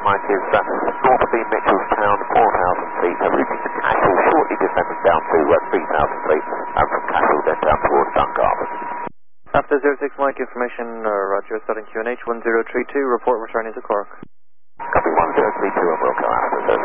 Mike is north of Mitchellstown, 4,000 feet, routing to Cashel, shortly descending down to 3,000 feet, and from Cashel then down towards Dungarvan. After 06 Mike, information, Roger, starting QNH 1032, report returning to Cork. Copy 1032 and we'll go after